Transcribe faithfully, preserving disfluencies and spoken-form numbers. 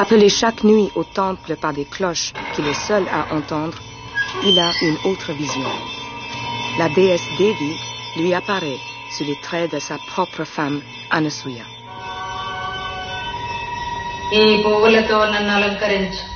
Appelé chaque nuit au temple par des cloches qu'il est seul à entendre, il a une autre vision. La déesse Devi lui apparaît sous les traits de sa propre femme, Anasuya. ఈ పువ్వులతో నన్ను అలంకరించు.